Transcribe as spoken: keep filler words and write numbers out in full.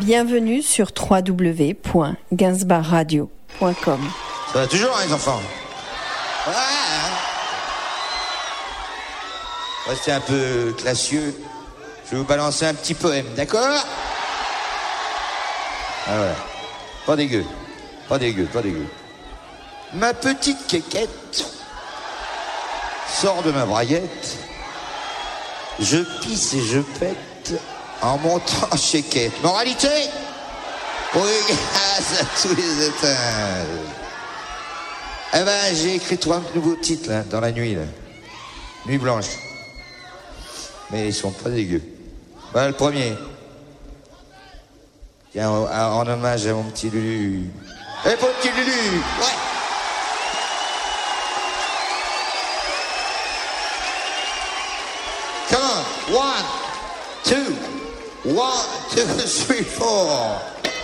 Bienvenue sur w w w point gainsbourg radio point com. Ça va toujours, hein, les enfants? Ouais, hein. Restez un peu classieux. Je vais vous balancer un petit poème, d'accord? Ah ouais. Pas dégueu. Pas dégueu, pas dégueu. Ma petite quéquette sort de ma braguette. Je pisse et je pète en montant chez Kate. Moralité? Oui, grâce à tous les étages. Eh ben, j'ai écrit trois nouveaux titres, là, dans la nuit, là. Nuit blanche. Mais ils sont pas dégueux. Voilà le premier. Tiens, en, en hommage à mon petit Lulu. Eh, mon petit Lulu! Ouais! Come on! One, two, one, two, three, four.